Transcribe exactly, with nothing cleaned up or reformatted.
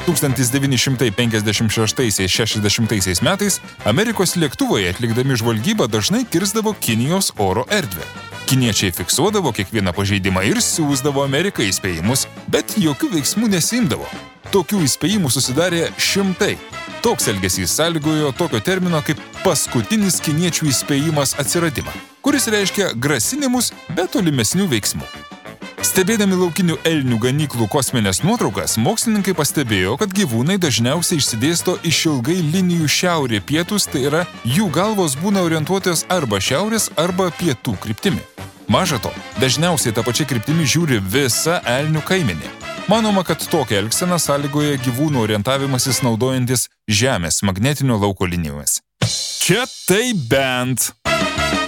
tūkstantis devyni šimtai penkiasdešimt šeštaisiais šešiasdešimtaisiais metais Amerikos lėktuvai atlikdami žvalgybą dažnai kirsdavo Kinijos oro erdvę. Kiniečiai fiksuodavo kiekvieną pažeidimą ir siųsdavo Amerikai įspėjimus, bet jokių veiksmų nesiimdavo. Tokių įspėjimų susidarė šimtai. Toks elgesys sąlygojo tokio termino kaip paskutinis kiniečių įspėjimas atsiradimą, kuris reiškia grasinimus be tolimesnių veiksmų. Stebėdami laukinių elnių ganyklų kosminės nuotraukas, mokslininkai pastebėjo, kad gyvūnai dažniausiai išsidėsto išilgai linijų šiaurė pietus, tai yra jų galvos būna orientuotos arba šiaurės arba pietų kryptimi. Maža to, dažniausiai tą pačią kryptimį žiūri visa elnių kaimenė. Manoma, kad tokia elgsena sąlygoja gyvūnų orientavimasis naudojantis Žemės magnetinio lauko linijomis. Čia tai bent.